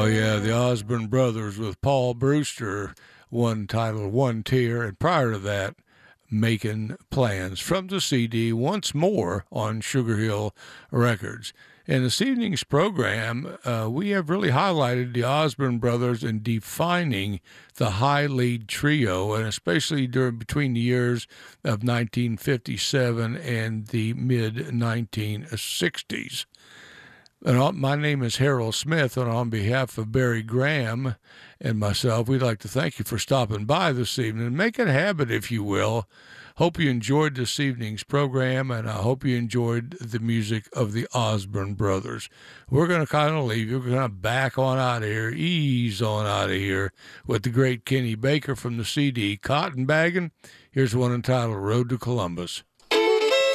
Oh, yeah, the Osborne Brothers with Paul Brewster, one title, one tier, and prior to that, Making Plans from the CD once more on Sugar Hill Records. In this evening's program, we have really highlighted the Osborne Brothers in defining the high lead trio, and especially between the years of 1957 and the mid 1960s. And my name is Harold Smith, and on behalf of Barry Graham and myself, we'd like to thank you for stopping by this evening. Make it a habit, if you will. Hope you enjoyed this evening's program, and I hope you enjoyed the music of the Osborne Brothers. We're going to kind of leave you. We're going to back on out of here, ease on out of here with the great Kenny Baker from the CD Cotton Baggin'. Here's one entitled Road to Columbus.